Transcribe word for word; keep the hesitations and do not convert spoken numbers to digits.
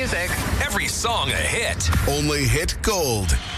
music. Every song a hit. Only Hit Gold.